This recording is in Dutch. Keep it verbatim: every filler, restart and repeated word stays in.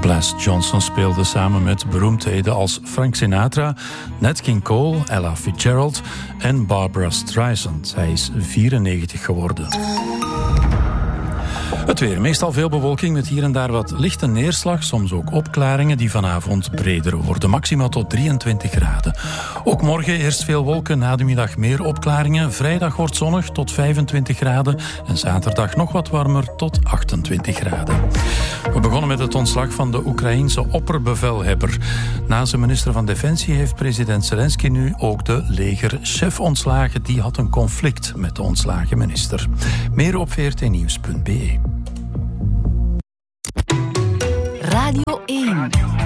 Blas Johnson speelde samen met beroemdheden als Frank Sinatra, Nat King Cole, Ella Fitzgerald en Barbra Streisand. Hij is vierennegentig geworden. Het weer. Meestal veel bewolking met hier en daar wat lichte neerslag, soms ook opklaringen die vanavond breder worden. Maximaal tot drieëntwintig graden. Ook morgen eerst veel wolken, na de middag meer opklaringen. Vrijdag wordt zonnig tot vijfentwintig graden en zaterdag nog wat warmer tot achtentwintig graden. We begonnen met het ontslag van de Oekraïense opperbevelhebber. Na zijn minister van Defensie heeft president Zelensky nu ook de legerchef ontslagen. Die had een conflict met de ontslagen minister. Meer op v r t nieuws punt b e. Radio één.